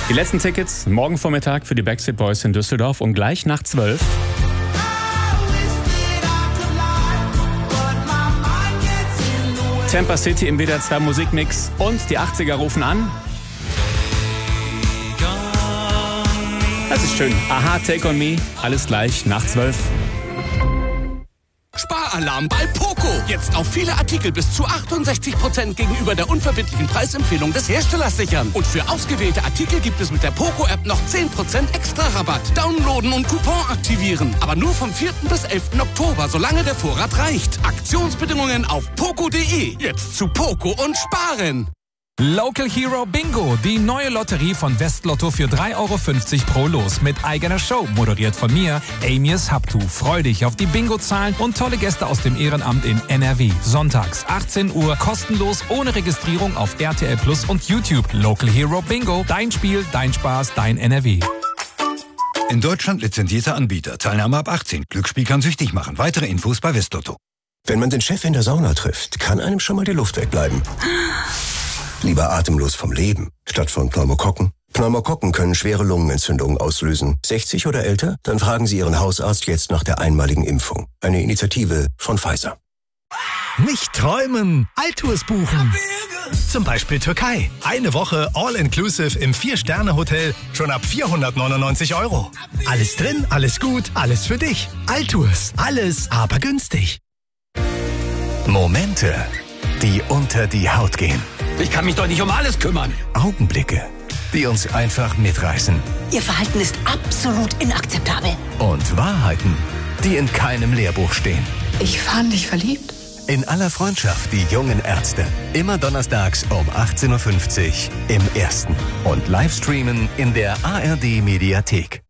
Die letzten Tickets morgen Vormittag für die Backstreet Boys in Düsseldorf und gleich nach 12. Tampa City im WDR 2 Musikmix und die 80er rufen an. Das ist schön. Aha, Take on Me. Alles gleich nach 12. Sparalarm bei Poco. Jetzt auf viele Artikel bis zu 68% gegenüber der unverbindlichen Preisempfehlung des Herstellers sichern. Und für ausgewählte Artikel gibt es mit der Poco-App noch 10% extra Rabatt. Downloaden und Coupon aktivieren. Aber nur vom 4. bis 11. Oktober, solange der Vorrat reicht. Aktionsbedingungen auf poco.de. Jetzt zu Poco und sparen. Local Hero Bingo, die neue Lotterie von Westlotto für 3,50 € pro Los mit eigener Show, moderiert von mir, Amias Haptu. Freu dich auf die Bingo-Zahlen und tolle Gäste aus dem Ehrenamt in NRW. Sonntags 18 Uhr, kostenlos, ohne Registrierung auf RTL Plus und YouTube. Local Hero Bingo, dein Spiel, dein Spaß, dein NRW. In Deutschland lizenzierter Anbieter. Teilnahme ab 18. Glücksspiel kann süchtig machen. Weitere Infos bei Westlotto. Wenn man den Chef in der Sauna trifft, kann einem schon mal die Luft wegbleiben. Lieber atemlos vom Leben, statt von Pneumokokken. Pneumokokken können schwere Lungenentzündungen auslösen. 60 oder älter? Dann fragen Sie Ihren Hausarzt jetzt nach der einmaligen Impfung. Eine Initiative von Pfizer. Nicht träumen, Alltours buchen. Zum Beispiel Türkei. Eine Woche All-Inclusive im 4-Sterne-Hotel. Schon ab 499 €. Alles drin, alles gut, alles für dich. Alltours. Alles, aber günstig. Momente, die unter die Haut gehen. Ich kann mich doch nicht um alles kümmern. Augenblicke, die uns einfach mitreißen. Ihr Verhalten ist absolut inakzeptabel. Und Wahrheiten, die in keinem Lehrbuch stehen. Ich fand dich verliebt. In aller Freundschaft, die jungen Ärzte. Immer donnerstags um 18.50 Uhr im Ersten. Und Livestreamen in der ARD-Mediathek.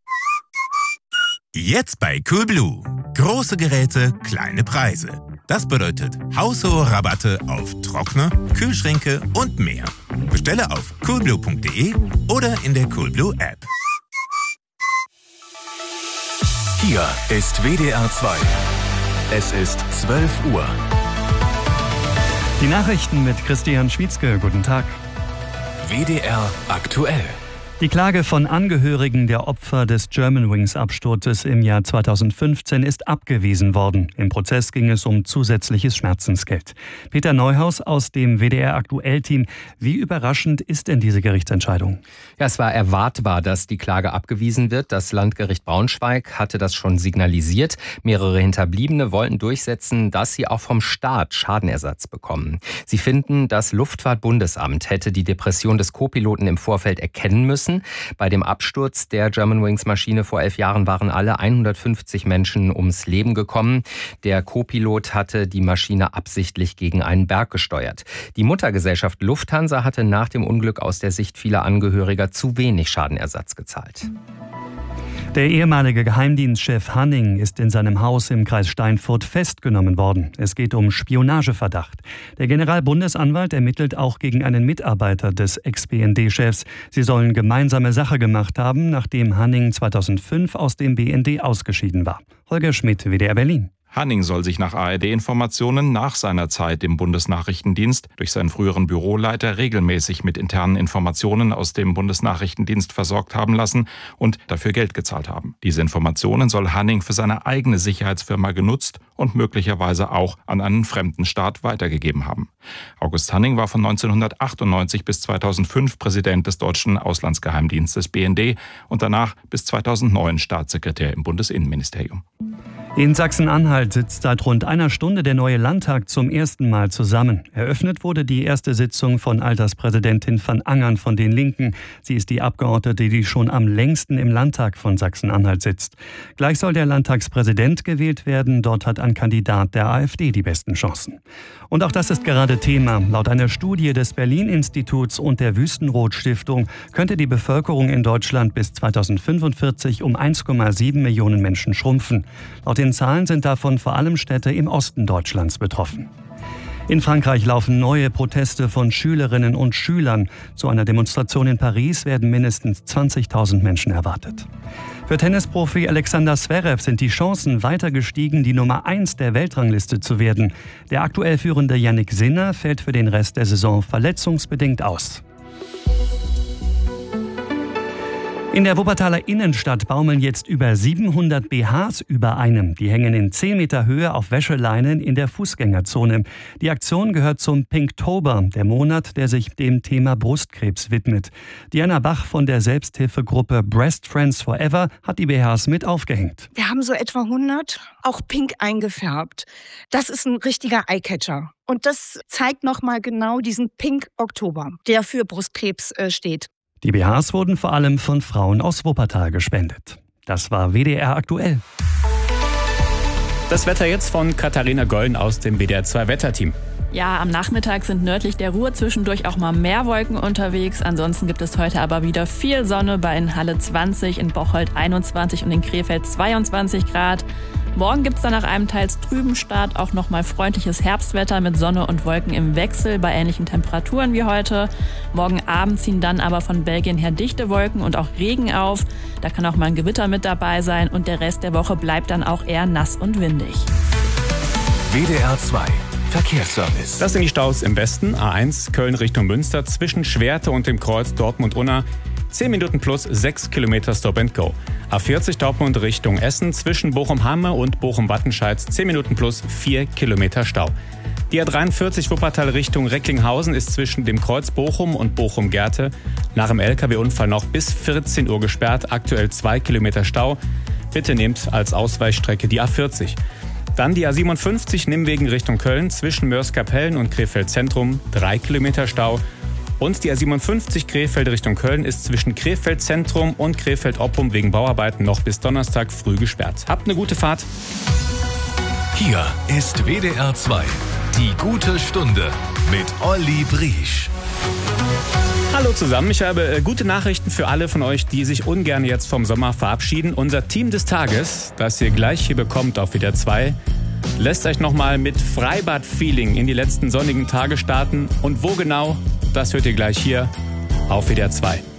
Jetzt bei Coolblue. Große Geräte, kleine Preise. Das bedeutet haushohe Rabatte auf Trockner, Kühlschränke und mehr. Bestelle auf coolblue.de oder in der Coolblue App. Hier ist WDR 2. Es ist 12 Uhr. Die Nachrichten mit Christian Schwietzke. Guten Tag. WDR aktuell. Die Klage von Angehörigen der Opfer des Germanwings-Absturzes im Jahr 2015 ist abgewiesen worden. Im Prozess ging es um zusätzliches Schmerzensgeld. Peter Neuhaus aus dem WDR-Aktuell-Team. Wie überraschend ist denn diese Gerichtsentscheidung? Ja, es war erwartbar, dass die Klage abgewiesen wird. Das Landgericht Braunschweig hatte das schon signalisiert. Mehrere Hinterbliebene wollten durchsetzen, dass sie auch vom Staat Schadenersatz bekommen. Sie finden, das Luftfahrtbundesamt hätte die Depression des Co-Piloten im Vorfeld erkennen müssen. Bei dem Absturz der Germanwings-Maschine vor 11 Jahren waren alle 150 Menschen ums Leben gekommen. Der Co-Pilot hatte die Maschine absichtlich gegen einen Berg gesteuert. Die Muttergesellschaft Lufthansa hatte nach dem Unglück aus der Sicht vieler Angehöriger zu wenig Schadenersatz gezahlt. Der ehemalige Geheimdienstchef Hanning ist in seinem Haus im Kreis Steinfurt festgenommen worden. Es geht um Spionageverdacht. Der Generalbundesanwalt ermittelt auch gegen einen Mitarbeiter des Ex-BND-Chefs. Sie sollen gemeinsame Sache gemacht haben, nachdem Hanning 2005 aus dem BND ausgeschieden war. Holger Schmidt, WDR Berlin. Hanning soll sich nach ARD-Informationen nach seiner Zeit im Bundesnachrichtendienst durch seinen früheren Büroleiter regelmäßig mit internen Informationen aus dem Bundesnachrichtendienst versorgt haben lassen und dafür Geld gezahlt haben. Diese Informationen soll Hanning für seine eigene Sicherheitsfirma genutzt und möglicherweise auch an einen fremden Staat weitergegeben haben. August Hanning war von 1998 bis 2005 Präsident des deutschen Auslandsgeheimdienstes BND und danach bis 2009 Staatssekretär im Bundesinnenministerium. In Sachsen-Anhalt sitzt seit rund einer Stunde der neue Landtag zum ersten Mal zusammen. Eröffnet wurde die erste Sitzung von Alterspräsidentin van Angern von den Linken. Sie ist die Abgeordnete, die schon am längsten im Landtag von Sachsen-Anhalt sitzt. Gleich soll der Landtagspräsident gewählt werden. Dort hat ein Kandidat der AfD die besten Chancen. Und auch das ist gerade Thema. Laut einer Studie des Berlin-Instituts und der Wüstenrot-Stiftung könnte die Bevölkerung in Deutschland bis 2045 um 1,7 Millionen Menschen schrumpfen. Laut den Zahlen sind davon vor allem Städte im Osten Deutschlands betroffen. In Frankreich laufen neue Proteste von Schülerinnen und Schülern. Zu einer Demonstration in Paris werden mindestens 20.000 Menschen erwartet. Für Tennisprofi Alexander Zverev sind die Chancen weiter gestiegen, die Nummer 1 der Weltrangliste zu werden. Der aktuell führende Jannik Sinner fällt für den Rest der Saison verletzungsbedingt aus. In der Wuppertaler Innenstadt baumeln jetzt über 700 BHs über einem. Die hängen in 10 Meter Höhe auf Wäscheleinen in der Fußgängerzone. Die Aktion gehört zum Pinktober, der Monat, der sich dem Thema Brustkrebs widmet. Diana Bach von der Selbsthilfegruppe Breast Friends Forever hat die BHs mit aufgehängt. Wir haben so etwa 100, auch pink eingefärbt. Das ist ein richtiger Eyecatcher. Und das zeigt nochmal genau diesen Pink Oktober, der für Brustkrebs steht. Die BHs wurden vor allem von Frauen aus Wuppertal gespendet. Das war WDR aktuell. Das Wetter jetzt von Katharina Gollen aus dem WDR 2 Wetterteam. Ja, am Nachmittag sind nördlich der Ruhr zwischendurch auch mal mehr Wolken unterwegs. Ansonsten gibt es heute aber wieder viel Sonne, bei in Halle 20, in Bocholt 21 und in Krefeld 22 Grad. Morgen gibt es dann nach einem teils trüben Start auch nochmal freundliches Herbstwetter mit Sonne und Wolken im Wechsel bei ähnlichen Temperaturen wie heute. Morgen Abend ziehen dann aber von Belgien her dichte Wolken und auch Regen auf. Da kann auch mal ein Gewitter mit dabei sein und der Rest der Woche bleibt dann auch eher nass und windig. WDR 2 Verkehrsservice. Das sind die Staus im Westen. A1 Köln Richtung Münster zwischen Schwerte und dem Kreuz Dortmund-Unna. 10 Minuten plus 6 Kilometer Stop and Go. A40 Dortmund Richtung Essen zwischen Bochum-Hamme und Bochum-Wattenscheid 10 Minuten plus 4 Kilometer Stau. Die A43 Wuppertal Richtung Recklinghausen ist zwischen dem Kreuz Bochum und Bochum-Gerte nach dem LKW-Unfall noch bis 14 Uhr gesperrt. Aktuell 2 Kilometer Stau. Bitte nehmt als Ausweichstrecke die A40. Dann die A57 Nimwegen Richtung Köln zwischen Mörs-Kapellen und Krefeld Zentrum 3 Kilometer Stau. Und die A57 Krefeld Richtung Köln ist zwischen Krefeld Zentrum und Krefeld Oppum wegen Bauarbeiten noch bis Donnerstag früh gesperrt. Habt eine gute Fahrt. Hier ist WDR 2, die gute Stunde mit Olli Briesch. Hallo zusammen, ich habe gute Nachrichten für alle von euch, die sich ungern jetzt vom Sommer verabschieden. Unser Team des Tages, das ihr gleich hier bekommt auf WDR 2, lässt euch nochmal mit Freibad-Feeling in die letzten sonnigen Tage starten. Und wo genau, das hört ihr gleich hier auf WDR 2.